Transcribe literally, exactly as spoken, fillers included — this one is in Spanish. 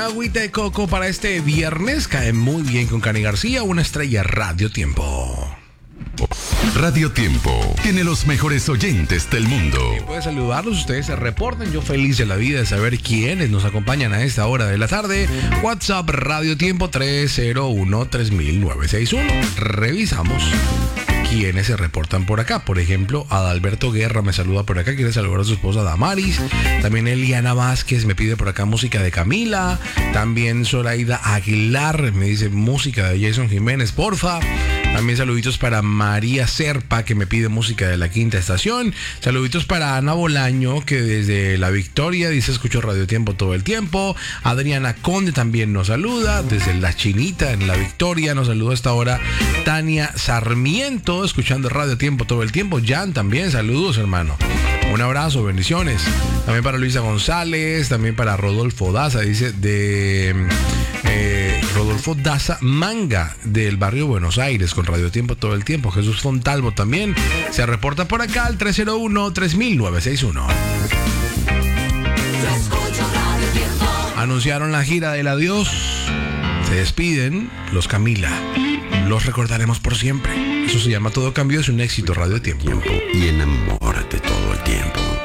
agüita de coco para este viernes. Cae muy bien con Cani García, una estrella Radio Tiempo. Radio Tiempo tiene los mejores oyentes del mundo. Puede saludarlos, ustedes se reportan. Yo feliz de la vida de saber quiénes nos acompañan a esta hora de la tarde. WhatsApp Radio Tiempo tres cero uno, tres mil nueve seis uno. Revisamos quienes se reportan por acá. Por ejemplo, Adalberto Guerra me saluda por acá, quiere saludar a su esposa Damaris. También Eliana Vázquez me pide por acá música de Camila. También Zoraida Aguilar me dice música de Jason Jiménez, porfa. También saluditos para María Serpa, que me pide música de La Quinta Estación. Saluditos para Ana Bolaño, que desde La Victoria dice escucho Radio Tiempo todo el tiempo. Adriana Conde también nos saluda. Desde La Chinita en La Victoria nos saluda hasta ahora Tania Sarmiento, escuchando Radio Tiempo todo el tiempo. Jan también, saludos hermano. Un abrazo, bendiciones. También para Luisa González, también para Rodolfo Daza, dice de eh, Rodolfo Daza Manga, del barrio Buenos Aires, con Radio Tiempo todo el tiempo. Jesús Fontalvo también se reporta por acá al tres cero uno, tres mil nueve seis uno. Anunciaron la gira del adiós. Se despiden los Camila. Los recordaremos por siempre. Eso se llama Todo Cambio, es un éxito Radio Tiempo. Y enamórate todo el tiempo.